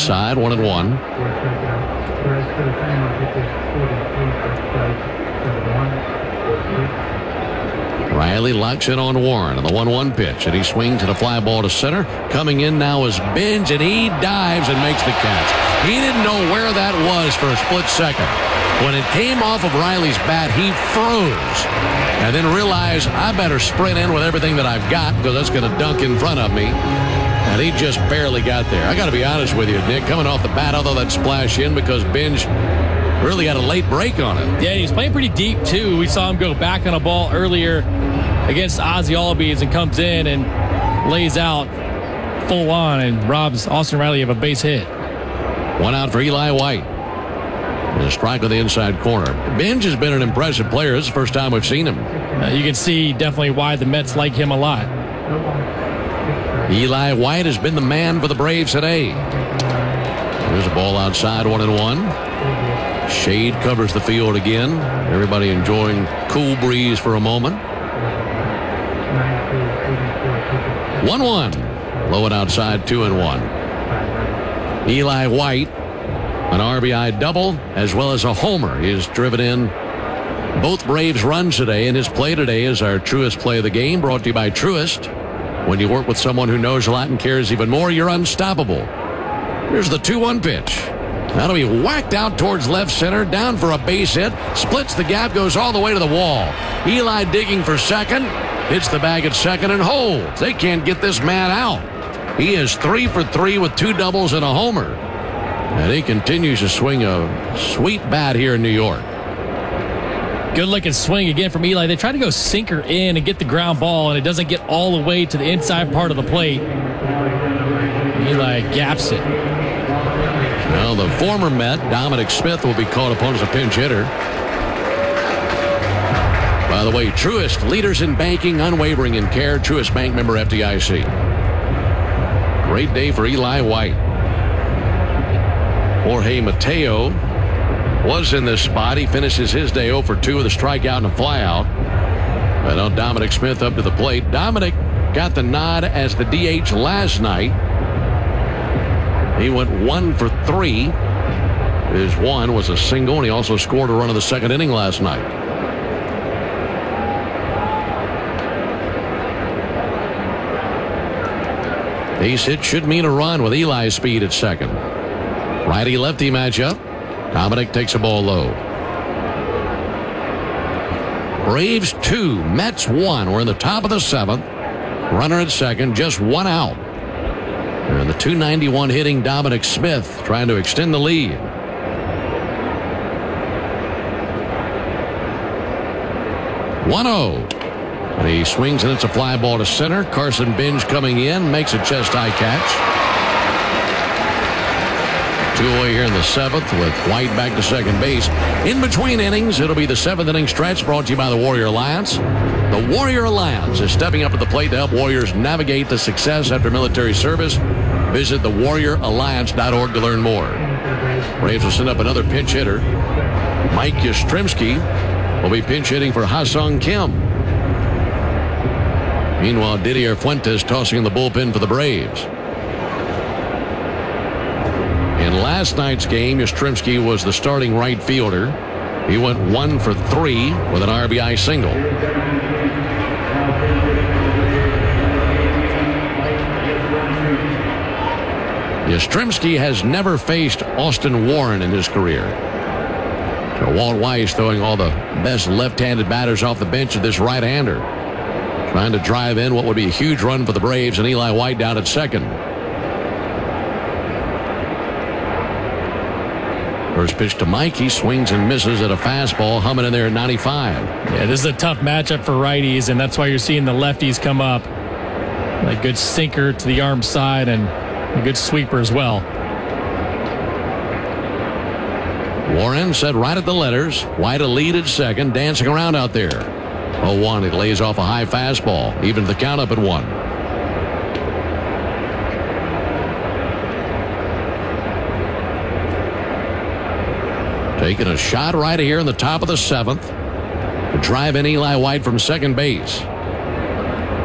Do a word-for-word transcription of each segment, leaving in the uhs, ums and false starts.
outside, one and one. Riley locks in on Warren on the one one pitch, and he swings at a fly ball to center. Coming in now is Binge, and he dives and makes the catch. He didn't know where that was for a split second. When it came off of Riley's bat, he froze and then realized, I better sprint in with everything that I've got because that's going to dunk in front of me. And he just barely got there. I got to be honest with you, Nick, coming off the bat, although that splash in because Binge really got a late break on it. Yeah, he's playing pretty deep, too. We saw him go back on a ball earlier against Ozzie Albies and comes in and lays out full on and robs Austin Riley of a base hit. One out for Eli White. And a strike on the inside corner. Binge has been an impressive player. This is the first time we've seen him. Uh, you can see definitely why the Mets like him a lot. Eli White has been the man for the Braves today. There's a ball outside, one and one. Shade covers the field again. Everybody enjoying cool breeze for a moment. one one. Low and outside, two and one. Eli White, an R B I double as well as a homer. He has driven in both Braves runs today, and his play today is our Truist play of the game, brought to you by Truist. When you work with someone who knows a lot and cares even more, you're unstoppable. Here's the two one pitch. That'll be whacked out towards left center, down for a base hit, splits the gap, goes all the way to the wall. Eli digging for second, hits the bag at second and holds. They can't get this man out. He is three for three with two doubles and a homer. And he continues to swing a sweet bat here in New York. Good looking swing again from Eli. They try to go sinker in and get the ground ball, and it doesn't get all the way to the inside part of the plate. Eli gaps it. Well, the former Met, Dominic Smith, will be called upon as a pinch hitter. By the way, Truist, leaders in banking, unwavering in care. Truist Bank, member F D I C. Great day for Eli White. Jorge Mateo was in this spot. He finishes his day oh for two with a strikeout and a flyout. But now Dominic Smith up to the plate. Dominic got the nod as the D H last night. He went one for three. His one was a single, and he also scored a run in the second inning last night. Base hit should mean a run with Eli's speed at second. Righty-lefty matchup. Dominic takes a ball low. Braves two, Mets one. We're in the top of the seventh. Runner at second, just one out. And the two ninety-one hitting Dominic Smith trying to extend the lead. one oh. And he swings and it's a fly ball to center. Carson Binge coming in, makes a chest-high catch. Two away here in the seventh with White back to second base. In between innings, it'll be the seventh inning stretch brought to you by the Warrior Alliance. The Warrior Alliance is stepping up to the plate to help Warriors navigate the success after military service. Visit the warrior alliance dot org to learn more. Braves will send up another pinch hitter. Mike Yastrzemski will be pinch hitting for Ha-Sung Kim. Meanwhile, Didier Fuentes tossing in the bullpen for the Braves. In last night's game, Yastrzemski was the starting right fielder. He went one for three with an R B I single. Yastrzemski has never faced Austin Warren in his career. So Walt Weiss throwing all the best left-handed batters off the bench of this right-hander. Trying to drive in what would be a huge run for the Braves, and Eli White down at second. First pitch to Mike. He swings and misses at a fastball, humming in there at ninety-five. Yeah, this is a tough matchup for righties, and that's why you're seeing the lefties come up. A good sinker to the arm side and a good sweeper as well. Warren set right at the letters. White a lead at second, dancing around out there. oh one, it lays off a high fastball, even the count up at one. Taking a shot right here in the top of the seventh to drive in Eli White from second base.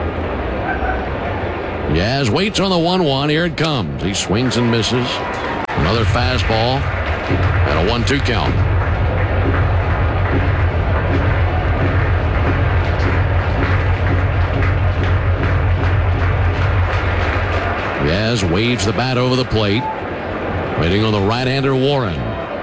Yaz waits on the one one. Here it comes. He swings and misses. Another fastball and a one two count. Yaz waves the bat over the plate. Waiting on the right-hander Warren.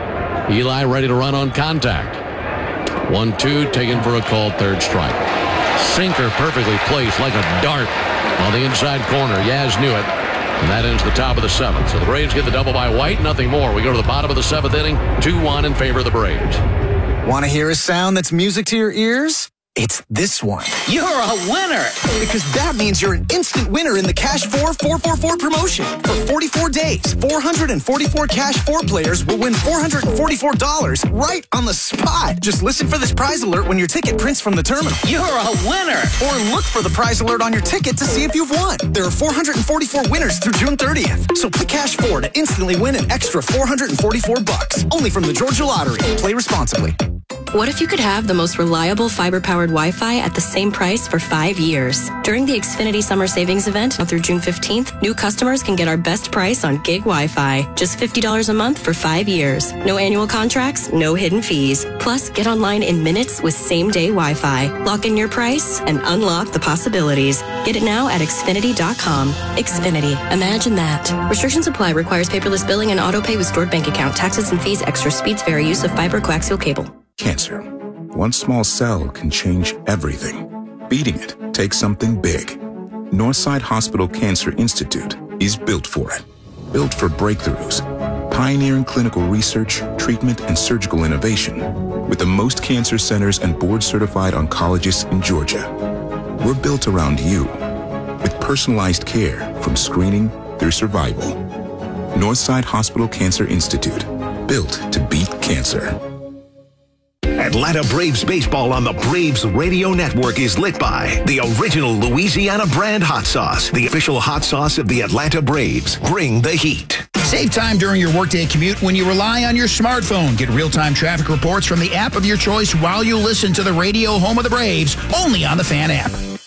Eli ready to run on contact. one two taken for a called third strike. Sinker perfectly placed like a dart on the inside corner. Yaz knew it. And that ends the top of the seventh. So the Braves get the double by White. Nothing more. We go to the bottom of the seventh inning. two one in favor of the Braves. Want to hear a sound that's music to your ears? It's this one. You're a winner! Because that means you're an instant winner in the Cash four four four four promotion. For forty-four days, four hundred forty-four Cash four players will win four hundred forty-four dollars right on the spot. Just listen for this prize alert when your ticket prints from the terminal. You're a winner! Or look for the prize alert on your ticket to see if you've won. There are four hundred forty-four winners through June thirtieth. So play Cash four to instantly win an extra four hundred forty-four bucks. Only from the Georgia Lottery. Play responsibly. What if you could have the most reliable fiber-powered Wi-Fi at the same price for five years? During the Xfinity Summer Savings Event through June fifteenth, new customers can get our best price on gig Wi-Fi. Just fifty dollars a month for five years. No annual contracts, no hidden fees. Plus, get online in minutes with same-day Wi-Fi. Lock in your price and unlock the possibilities. Get it now at Xfinity dot com. Xfinity. Imagine that. Restrictions apply. Requires paperless billing and auto-pay with stored bank account. Taxes and fees. Extra speeds vary. Use of fiber coaxial cable. Cancer. One small cell can change everything. Beating it takes something big. Northside Hospital Cancer Institute is built for it. Built for breakthroughs, pioneering clinical research, treatment, and surgical innovation with the most cancer centers and board-certified oncologists in Georgia. We're built around you with personalized care from screening through survival. Northside Hospital Cancer Institute, built to beat cancer. Atlanta Braves baseball on the Braves Radio Network is lit by the original Louisiana brand hot sauce, the official hot sauce of the Atlanta Braves. Bring the heat. Save time during your workday commute when you rely on your smartphone. Get real-time traffic reports from the app of your choice while you listen to the radio home of the Braves, only on the Fan app.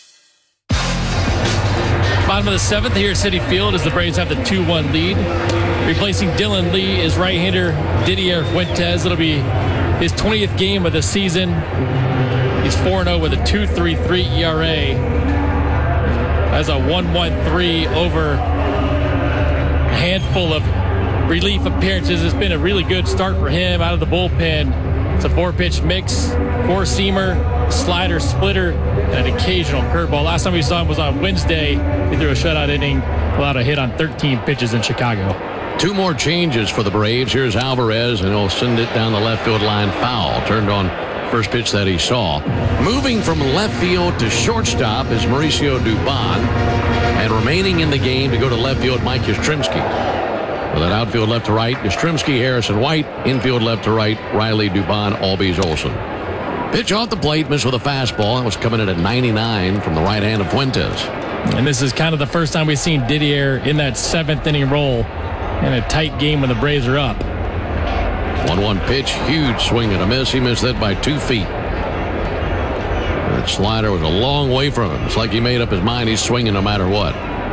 Bottom of the seventh here at Citi Field as the Braves have the two one lead. Replacing Dylan Lee is right-hander Didier Fuentes. It'll be his twentieth game of the season. He's four and oh with a two point three three E R A. Has a one point one three over a handful of relief appearances. It's been a really good start for him out of the bullpen. It's a four-pitch mix, four-seamer, slider, splitter, and an occasional curveball. Last time we saw him was on Wednesday. He threw a shutout inning, allowed a hit on thirteen pitches in Chicago. Two more changes for the Braves. Here's Alvarez, and he'll send it down the left field line foul. Turned on first pitch that he saw. Moving from left field to shortstop is Mauricio Dubon. And remaining in the game to go to left field, Mike Yastrzemski. With that outfield left to right, Yastrzemski, Harrison White. Infield left to right, Riley Dubon, Albies Olsen. Pitch off the plate, missed with a fastball. That was coming in at ninety-nine from the right hand of Fuentes. And this is kind of the first time we've seen Didier in that seventh inning role in a tight game when the Braves are up. one one pitch, huge swing and a miss. He missed that by two feet. That slider was a long way from him. It's like he made up his mind he's swinging no matter what.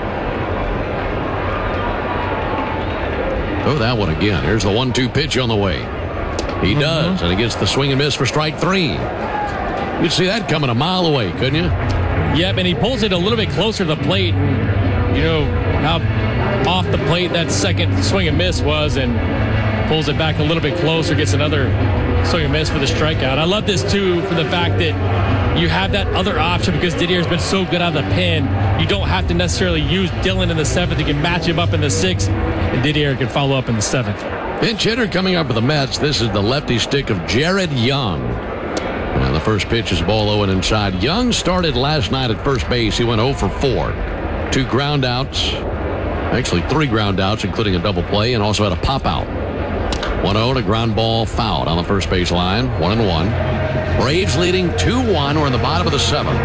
Oh, that one again. Here's the one two pitch on the way. He does, mm-hmm. and he gets the swing and miss for strike three. You'd see that coming a mile away, couldn't you? Yep, and he pulls it a little bit closer to the plate. You know how off the plate that second swing and miss was, and pulls it back a little bit closer, gets another swing and miss for the strikeout. I love this, too, for the fact that you have that other option because Didier's been so good out of the pen. You don't have to necessarily use Dylan in the seventh. You can match him up in the sixth, and Didier can follow up in the seventh. Pinch hitter coming up for the Mets. This is the lefty stick of Jared Young. And the first pitch is ball low and inside. Young started last night at first base. He went oh for four. Two ground outs. Actually, three ground outs, including a double play, and also had a pop out. one oh and a ground ball fouled on the first base line. one and one. Braves leading two one. We're in the bottom of the seventh.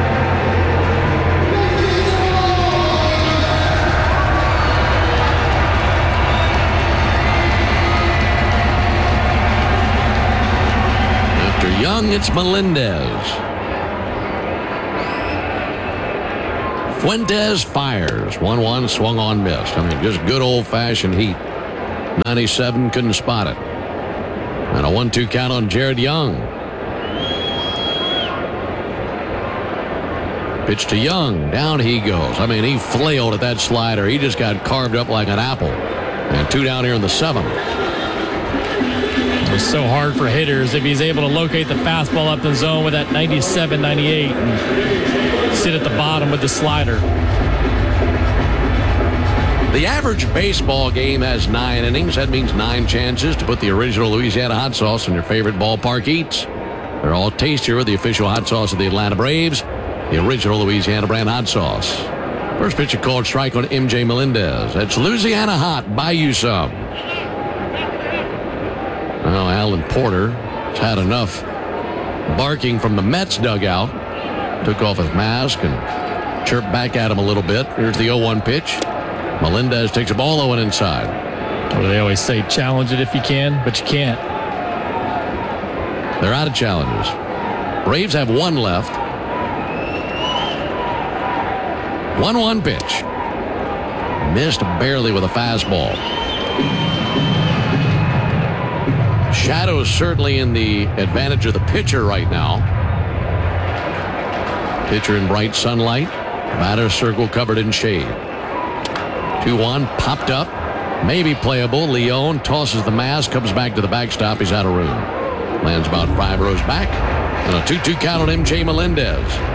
After Young, it's Melendez. Fuentes fires. one one, swung on, missed. I mean, just good old-fashioned heat ninety-seven couldn't spot it. And a one two count on Jared Young. Pitch to Young. Down he goes. I mean, he flailed at that slider. He just got carved up like an apple. And two down here in the seventh. It's so hard for hitters if he's able to locate the fastball up the zone with that ninety-seven, ninety-eight and sit at the bottom with the slider. The average baseball game has nine innings. That means nine chances to put the original Louisiana hot sauce in your favorite ballpark eats. They're all tastier with the official hot sauce of the Atlanta Braves, the original Louisiana brand hot sauce. First pitch, a called strike on M J Melendez. That's Louisiana hot. Buy you some. Well, Alan Porter has had enough barking from the Mets dugout. Took off his mask and chirped back at him a little bit. Here's the oh one pitch. Melendez takes a ball low and inside. Well, they always say challenge it if you can, but you can't. They're out of challenges. Braves have one left. one one pitch. Missed barely with a fastball. Shadows certainly in the advantage of the pitcher right now. Pitcher in bright sunlight. Batter circle covered in shade. two one popped up. Maybe playable. Leone tosses the mask, comes back to the backstop. He's out of room. Lands about five rows back. And a two two count on M J Melendez.